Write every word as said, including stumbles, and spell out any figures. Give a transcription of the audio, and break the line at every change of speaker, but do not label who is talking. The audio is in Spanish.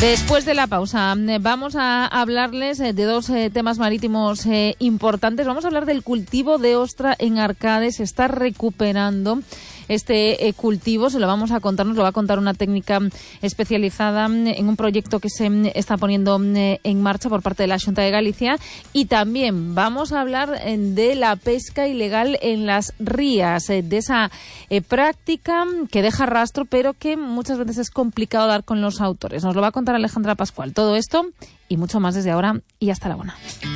Después de la pausa, vamos a hablarles de dos eh, temas marítimos eh, importantes. Vamos a hablar del cultivo de ostra en Arcade. Se está recuperando este eh, cultivo, se lo vamos a contar, nos lo va a contar una técnica especializada en un proyecto que se está poniendo eh, en marcha por parte de la Xunta de Galicia. Y también vamos a hablar eh, de la pesca ilegal en las rías, eh, de esa eh, práctica que deja rastro, pero que muchas veces es complicado dar con los autores. Nos lo va a contar Alejandra Pascual. Todo esto y mucho más desde ahora y hasta la una.